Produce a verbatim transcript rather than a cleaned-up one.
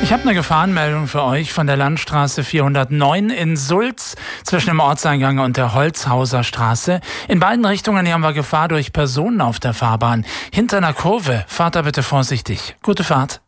Ich habe eine Gefahrenmeldung für euch von der Landstraße vierhundertneun in Sulz zwischen dem Ortseingang und der Holzhauser Straße. In beiden Richtungen haben wir Gefahr durch Personen auf der Fahrbahn. Hinter einer Kurve. Fahrt da bitte vorsichtig. Gute Fahrt.